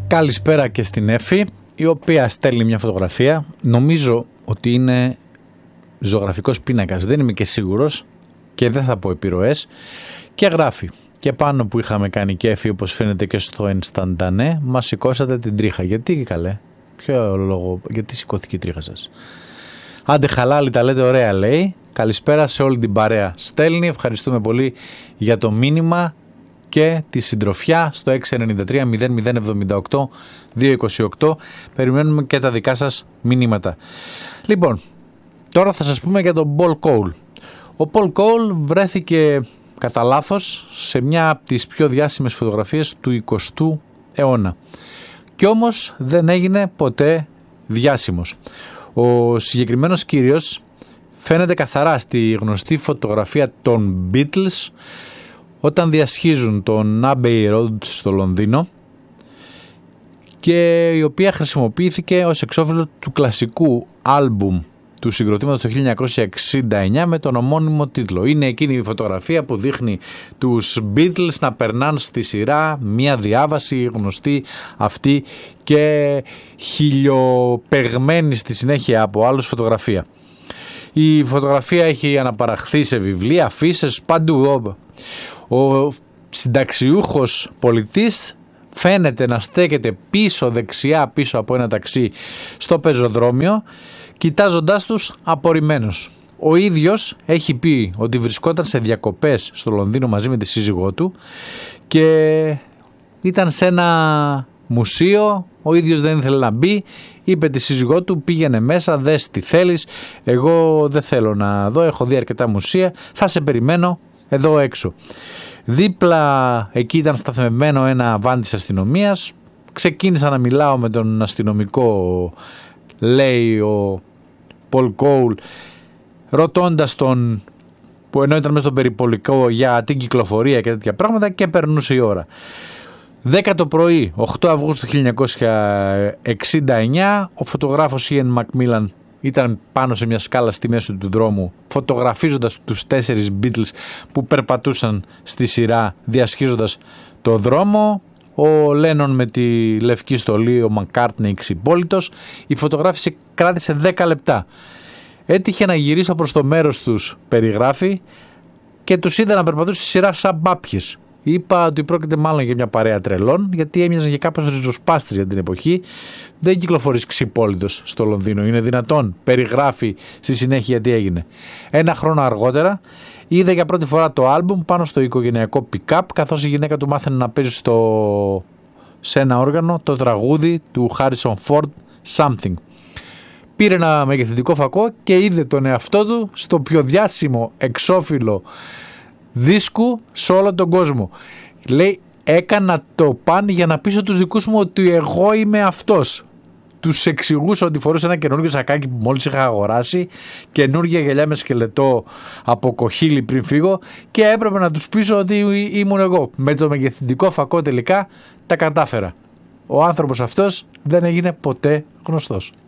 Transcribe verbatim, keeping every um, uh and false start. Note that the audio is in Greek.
Καλησπέρα και στην Εφη, η οποία στέλνει μια φωτογραφία. Νομίζω ότι είναι ζωγραφικός πίνακας, δεν είμαι και σίγουρος και δεν θα πω επιρροές. Και γράφει, και πάνω που είχαμε κάνει κέφι, όπως φαίνεται και στο Ενσταντανέ, μας σηκώσατε την τρίχα. Γιατί καλέ, ποιο λόγο, γιατί σηκώθηκε η τρίχα σας? Άντε χαλάλι, τα λέτε ωραία, λέει. Καλησπέρα σε όλη την παρέα. Στέλνει, ευχαριστούμε πολύ για το μήνυμα και τη συντροφιά στο έξι εννιά τρία μηδέν μηδέν εβδομήντα οκτώ δύο είκοσι οκτώ. Περιμένουμε και τα δικά σας μηνύματα. Λοιπόν, τώρα θα σας πούμε για τον Paul Cole. Ο Paul Cole βρέθηκε κατά λάθος σε μια από τις πιο διάσημες φωτογραφίες του εικοστού αιώνα. Κι όμως δεν έγινε ποτέ διάσημος. Ο συγκεκριμένος κύριος φαίνεται καθαρά στη γνωστή φωτογραφία των Beatles όταν διασχίζουν τον Abbey Road στο Λονδίνο, και η οποία χρησιμοποιήθηκε ως εξώφυλλο του κλασικού άλμπουμ του συγκροτήματος το χίλια εννιακόσια εξήντα εννιά με τον ομώνυμο τίτλο. Είναι εκείνη η φωτογραφία που δείχνει τους Beatles να περνάνε στη σειρά μια διάβαση γνωστή αυτή και χιλιοπεγμένη στη συνέχεια από άλλους φωτογραφία. Η φωτογραφία έχει αναπαραχθεί σε βιβλία, αφίσες, παντού. Ο συνταξιούχος πολιτής φαίνεται να στέκεται πίσω δεξιά πίσω από ένα ταξί στο πεζοδρόμιο, κοιτάζοντάς τους απορριμμένος. Ο ίδιος έχει πει ότι βρισκόταν σε διακοπές στο Λονδίνο μαζί με τη σύζυγό του και ήταν σε ένα μουσείο, ο ίδιος δεν ήθελε να μπει, είπε τη σύζυγό του πήγαινε μέσα, δες τι θέλεις, εγώ δεν θέλω να δω, έχω δει αρκετά μουσεία, θα σε περιμένω εδώ έξω. Δίπλα εκεί ήταν σταθμευμένο ένα βαν της αστυνομίας, ξεκίνησα να μιλάω με τον αστυνομικό, λέει ο Paul Cole, ρωτώντας τον, που ενώ ήταν μέσα στον περιπολικό, για την κυκλοφορία και τέτοια πράγματα, και περνούσε η ώρα. δέκα το πρωί, οκτώ Αυγούστου χίλια εννιακόσια εξήντα εννιά, ο φωτογράφος Ian Macmillan ήταν πάνω σε μια σκάλα στη μέση του δρόμου, φωτογραφίζοντας τους τέσσερις Beatles που περπατούσαν στη σειρά διασχίζοντας το δρόμο. Ο Λένον με τη λευκή στολή, ο Μακκάρτνεϊ ξυπόλυτος. Η φωτογράφηση κράτησε δέκα λεπτά. Έτυχε να γυρίσω προς το μέρος τους, περιγράφει, και τους είδα να περπατούν στη σειρά σαν μπάπιες. Είπα ότι πρόκειται μάλλον για μια παρέα τρελών, γιατί έμοιαζαν για κάπως ριζοσπάστες για την εποχή. Δεν κυκλοφορείς ξυπόλυτος στο Λονδίνο, είναι δυνατόν? Περιγράφει στη συνέχεια τι έγινε. Ένα χρόνο αργότερα είδε για πρώτη φορά το άλμπουμ πάνω στο οικογενειακό pick-up, καθώς η γυναίκα του μάθαινε να παίζει στο... σε ένα όργανο το τραγούδι του Harrison Ford, Something. Πήρε ένα μεγεθυντικό φακό και είδε τον εαυτό του στο πιο διάσημο εξώφυλλο δίσκου σε όλο τον κόσμο. Λέει, έκανα το παν για να πείσω τους δικούς μου ότι εγώ είμαι αυτός. Τους εξηγούσα ότι φορούσε ένα καινούργιο σακάκι που μόλις είχα αγοράσει, καινούργια γυαλιά με σκελετό από κοχύλι πριν φύγω, και έπρεπε να τους πείσω ότι ήμουν εγώ. Με το μεγεθυντικό φακό τελικά τα κατάφερα. Ο άνθρωπος αυτός δεν έγινε ποτέ γνωστός.